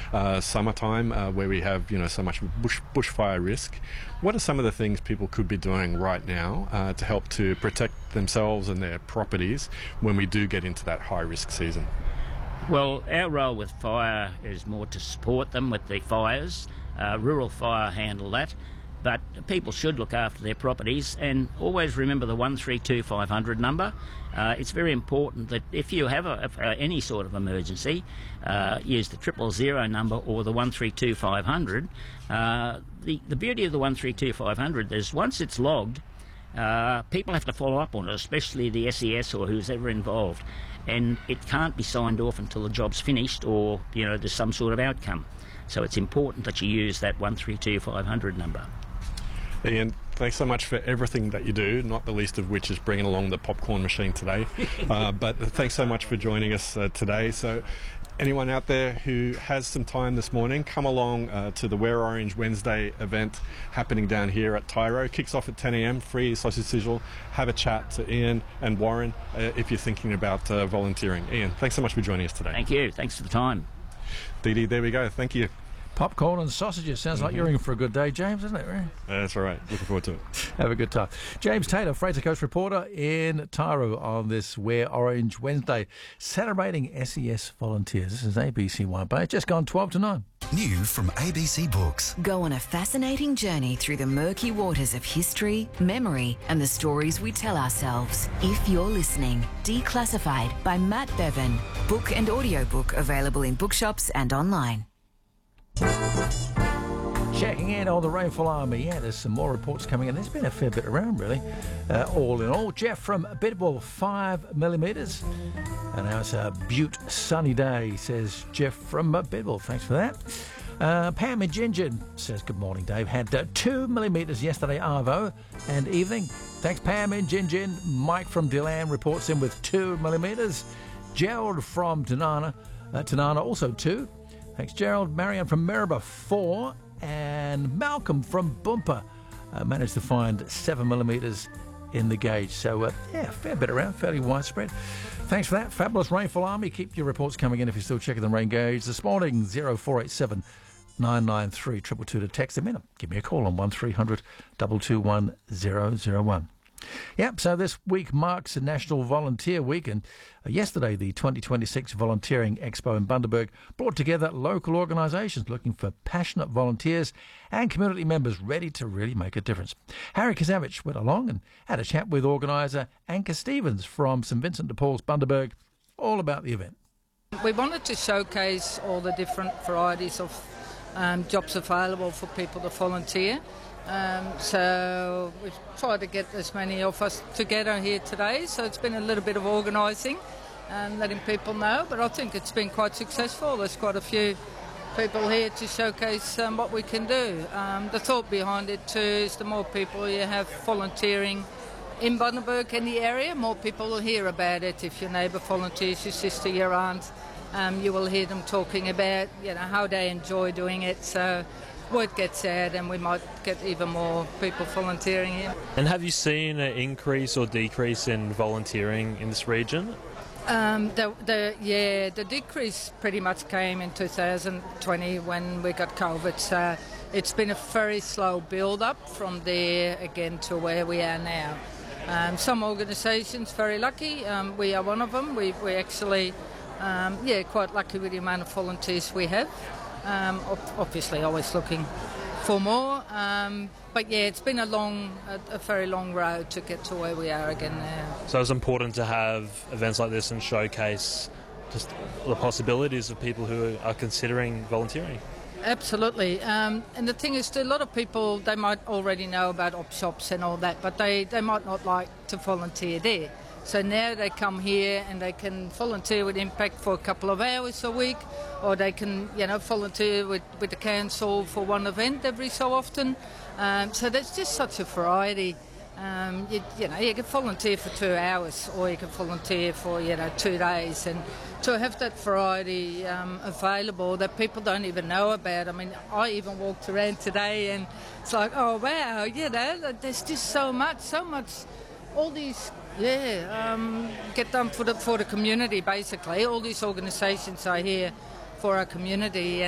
summertime where we have so much bushfire risk. What are some of the things people could be doing right now to help to protect themselves and their properties when we do get into that high risk season? Well, our role with fire is more to support them with the fires. Rural Fire handle that. But people should look after their properties and always remember the 132500 number. It's very important that if you have any sort of emergency, use the 000 number or the 132500. The beauty of the 132500 is once it's logged, people have to follow up on it, especially the SES or who's ever involved. And it can't be signed off until the job's finished or, there's some sort of outcome. So it's important that you use that 132500 number. Ian, thanks so much for everything that you do, not the least of which is bringing along the popcorn machine today. But thanks so much for joining us today. So anyone out there who has some time this morning, come along to the Wear Orange Wednesday event happening down here at Tyro. Kicks off at 10 a.m, free sausage sizzle. Have a chat to Ian and Warren if you're thinking about volunteering. Ian, thanks so much for joining us today. Thank you. Thanks for the time. Dee Dee, there we go. Thank you. Popcorn and sausages. Sounds like you're in for a good day, James, isn't it? That's all right. Looking forward to it. Have a good time. James Taylor, Fraser Coast reporter in Tyro on this Wear Orange Wednesday, celebrating SES volunteers. This is ABC One Bay. Just gone 12 to 9. New from ABC Books. Go on a fascinating journey through the murky waters of history, memory, and the stories we tell ourselves. If you're listening, Declassified by Matt Bevan. Book and audiobook available in bookshops and online. Checking in on the rainfall army. Yeah, there's some more reports coming in. There's been a fair bit around, really. All in all, Jeff from Bidwell, 5 millimetres. And now it's a Butte sunny day, says Jeff from Bidwell. Thanks for that. Pam in Gingin says, good morning, Dave. Had 2 millimetres yesterday, Arvo, and evening. Thanks, Pam in Gingin. Mike from Delan reports in with 2 millimetres. Gerald from Tanana, also 2. Thanks, Gerald. Marianne from Maribor, 4. And Malcolm from Boompa managed to find 7 millimetres in the gauge. So, fair bit around, fairly widespread. Thanks for that. Fabulous Rainfall Army. Keep your reports coming in if you're still checking the rain gauge. This morning, 0487 993 222 to text them in. Give me a call on 1300 221 001. Yep, so this week marks National Volunteer Week, and yesterday the 2026 Volunteering Expo in Bundaberg brought together local organisations looking for passionate volunteers and community members ready to really make a difference. Harry Kazavich went along and had a chat with organiser Anka Stevens from St Vincent de Paul's Bundaberg all about the event. We wanted to showcase all the different varieties of jobs available for people to volunteer. So we've tried to get as many of us together here today, so it's been a little bit of organising and letting people know, but I think it's been quite successful. There's quite a few people here to showcase what we can do. The thought behind it too is the more people you have volunteering in Bundaberg and the area, more people will hear about it. If your neighbour volunteers, your sister, your aunt, you will hear them talking about how they enjoy doing it. So word gets out and we might get even more people volunteering here. And have you seen an increase or decrease in volunteering in this region? The decrease pretty much came in 2020 when we got COVID. So it's been a very slow build-up from there again to where we are now. Some organisations very lucky. We are one of them. We actually quite lucky with the amount of volunteers we have. Obviously always looking for more, but it's been a very long road to get to where we are again now. So it's important to have events like this and showcase just the possibilities of people who are considering volunteering. Absolutely, and the thing is, a lot of people, they might already know about op shops and all that, but they might not like to volunteer there. So now they come here and they can volunteer with Impact for a couple of hours a week, or they can, volunteer with the council for one event every so often. So there's just such a variety. You can volunteer for 2 hours, or you can volunteer for 2 days, and to have that variety available that people don't even know about. I mean, I even walked around today, and it's like, oh wow, there's just so much, all these. Get done for the community, basically. All these organisations are here for our community.